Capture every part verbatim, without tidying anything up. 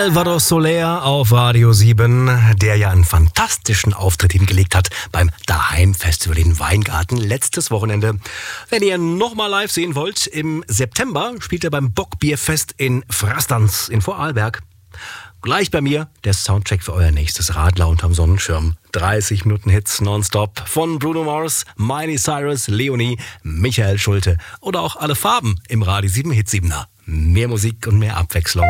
Salvador Soler auf Radio sieben, der ja einen fantastischen Auftritt hingelegt hat beim Daheim-Festival in Weingarten letztes Wochenende. Wenn ihr nochmal live sehen wollt, im September spielt er beim Bockbierfest in Frastanz in Vorarlberg. Gleich bei mir der Soundtrack für euer nächstes Radler unterm Sonnenschirm. dreißig Minuten Hits nonstop von Bruno Mars, Miley Cyrus, Leonie, Michael Schulte oder auch alle Farben im Radio sieben Hit siebener. Mehr Musik und mehr Abwechslung.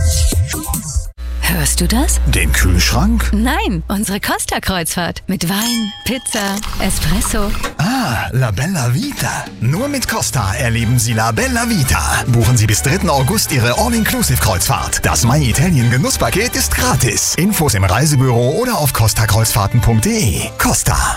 Hörst du das? Den Kühlschrank? Nein, unsere Costa-Kreuzfahrt. Mit Wein, Pizza, Espresso. Ah, La Bella Vita. Nur mit Costa erleben Sie La Bella Vita. Buchen Sie bis dritten August Ihre All-Inclusive-Kreuzfahrt. Das My Italien Genusspaket ist gratis. Infos im Reisebüro oder auf costa kreuzfahrten punkt de. Costa.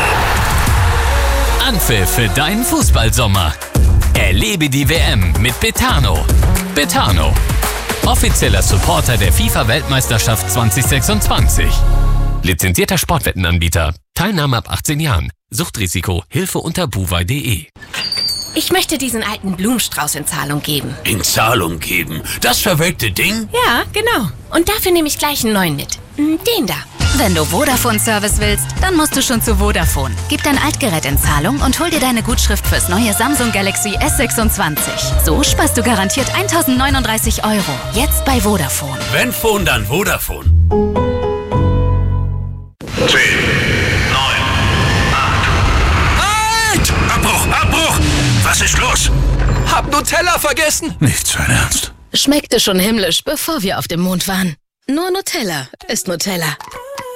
Anpfiff für deinen Fußballsommer. Erlebe die W M mit Betano. Betano. Offizieller Supporter der FIFA-Weltmeisterschaft zwanzig sechsundzwanzig. Lizenzierter Sportwettenanbieter. Teilnahme ab achtzehn Jahren. Suchtrisiko. Hilfe unter buwei punkt de. Ich möchte diesen alten Blumenstrauß in Zahlung geben. In Zahlung geben? Das verwelkte Ding? Ja, genau. Und dafür nehme ich gleich einen neuen mit. Den da. Wenn du Vodafone-Service willst, dann musst du schon zu Vodafone. Gib dein Altgerät in Zahlung und hol dir deine Gutschrift fürs neue Samsung Galaxy S sechsundzwanzig. So sparst du garantiert eintausendneununddreißig Euro. Jetzt bei Vodafone. Wenn Phone, dann Vodafone. zehn, neun, acht. Halt! Abbruch, Abbruch! Was ist los? Hab Nutella vergessen. Nicht sein Ernst. Schmeckte schon himmlisch, bevor wir auf dem Mond waren. Nur Nutella ist Nutella.